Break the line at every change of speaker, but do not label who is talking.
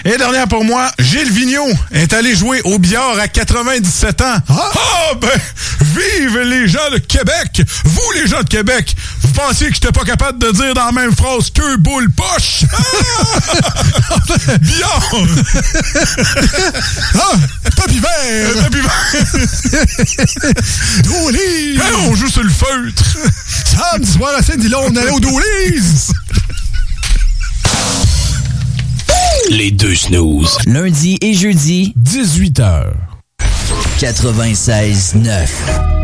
Et dernière pour moi, Gilles Vigneault est allé jouer au billard à 97 ans. Ah, ben, vive les gens de Québec! Vous, les gens de Québec, vous pensiez que j'étais pas capable de dire dans la même phrase queue, boule, poche? Billard!
Tapis vert!
Tapis vert!
Doolies!
Hey, on joue sur le feutre!
Samedi soir à Saint-Dillon, on allait au Doolies!
Les deux snooze.
Lundi et jeudi,
18h.
96.9.